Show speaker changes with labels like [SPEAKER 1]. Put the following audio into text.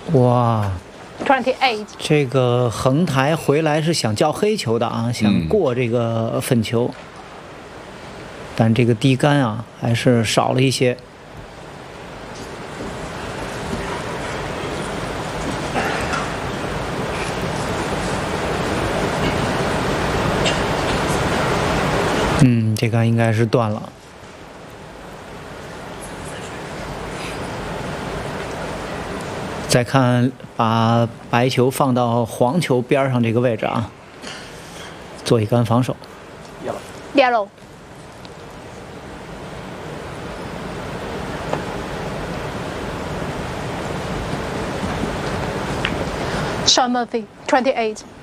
[SPEAKER 1] 哇，
[SPEAKER 2] 28.
[SPEAKER 1] 这个横台回来是想叫黑球的啊，想过这个粉球，但这个低杆啊还是少了一些。这杆应该是断了。再看，把白球放到黄球边上这个位置啊，做一杆防守。
[SPEAKER 2] Yellow. Sean Murphy, 28.